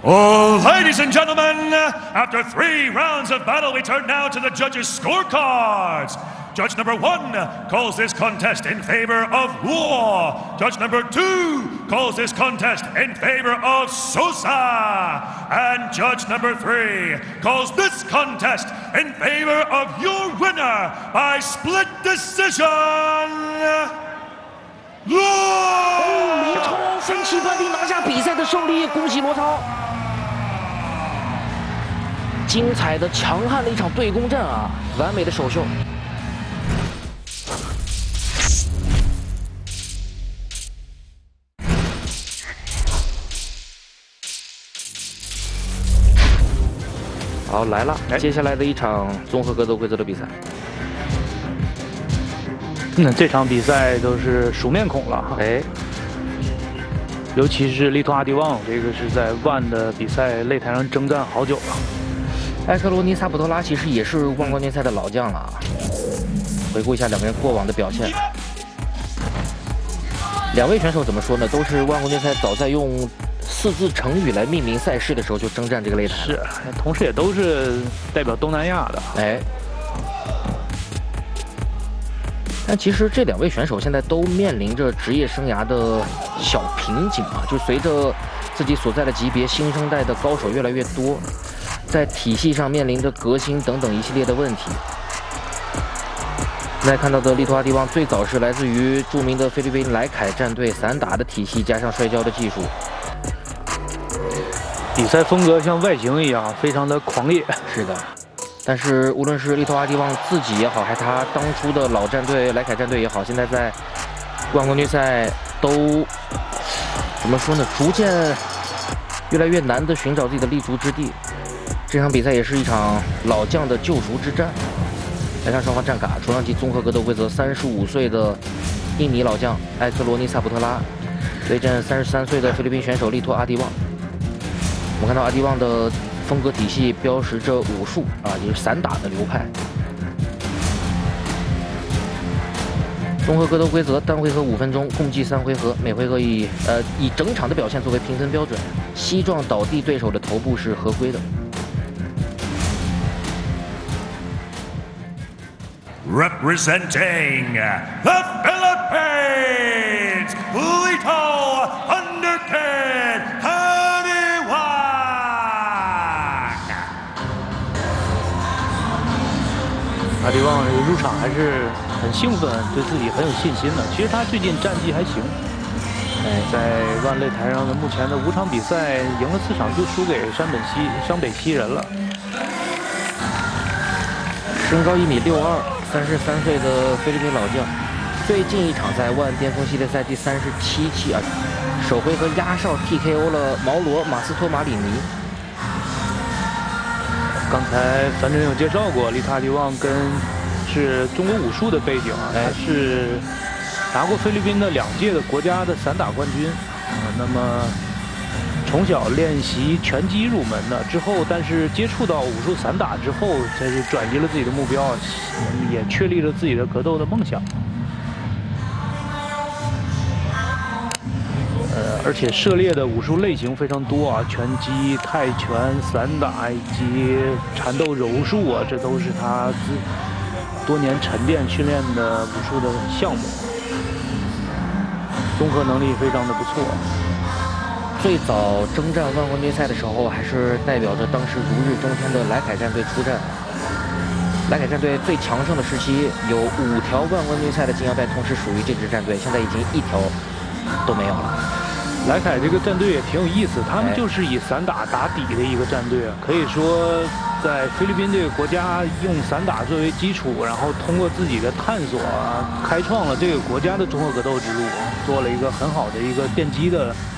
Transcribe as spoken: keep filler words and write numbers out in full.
Oh, ladies and gentlemen, after three rounds of battle, we turn now to the judges' scorecards. Judge number one calls this contest in favor of Luo. Judge number two calls this contest in favor of Sosa. And judge number three calls this contest in favor of your winner by split decision, Luo! 罗超分歧断定拿下比赛的胜利，恭喜罗超！精彩的、强悍的一场对攻战啊，完美的首秀。 好，来了，接下来的一场综合格斗规则的比赛。 那这场比赛都是熟面孔了哈， 哎， 尤其是利托阿迪旺，这个是在万的比赛擂台上征战好久了。 埃克罗尼萨普特拉其实也是万冠军赛的老将了啊。回顾一下两个人过往的表现，两位选手怎么说呢？都是万冠军赛早在用 四字成语来命名赛事的时候就征战这个擂台， 是，同时也都是代表东南亚的。 哎，但其实这两位选手现在都面临着职业生涯的小瓶颈啊，就随着自己所在的级别新生代的高手越来越多，在体系上面临着革新等等一系列的问题。现在看到的利托阿迪旺最早是来自于著名的菲律宾莱凯战队散打的体系，加上摔跤的技术。 比赛风格像外形一样，非常的狂野。是的， 但是无论是利托阿迪旺自己也好，还是他当初的老战队莱凯战队也好，现在在万冠军赛都怎么说呢？逐渐越来越难的寻找自己的立足之地。这场比赛也是一场老将的救赎之战。来看双方战卡，重量级综合格斗规则，三十五岁的印尼老将埃克罗尼萨普特拉对阵三十三岁的菲律宾选手利托阿迪旺。 我们看到阿迪旺的风格体系标识着武术啊，也是散打的流派。综合格斗规则，单回合五分钟，共计三回合，每回合以呃以整场的表现作为评分标准。膝撞倒地对手的头部是合规的。 Representing the Philippines, Lito Underkid Haniwang. 阿迪旺这个入场还是很兴奋，对自己很有信心的。其实他最近战绩还行，哎，在万擂台上的目前的五场比赛赢了四场，就输给山本西湘北西人了。 身高一米六二。 三十三岁的菲律宾老将，最近一场在万巅峰系列赛第三十七期啊，首回合压哨 T K O 了毛罗马斯托马里尼。 刚才樊真有介绍过，利托阿迪旺跟是中国武术的背景啊，他是拿过菲律宾的两届的国家的散打冠军啊。那么从小练习拳击入门的，之后但是接触到武术散打之后，才是转移了自己的目标，也确立了自己的格斗的梦想。呃，而且涉猎的武术类型非常多啊，拳击、泰拳、散打以及缠斗柔术啊，这都是他自多年沉淀训练的武术的项目，综合能力非常的不错。 最早征战万冠军赛的时候，还是代表着当时如日中天的莱凯战队出战。莱凯战队最强盛的时期，有五条万冠军赛的金腰带同时属于这支战队，现在已经一条都没有了。 莱凯这个战队也挺有意思，他们就是以散打打底的一个战队啊，可以说在菲律宾这个国家用散打作为基础，然后通过自己的探索啊，开创了这个国家的综合格斗之路，做了一个很好的一个奠基的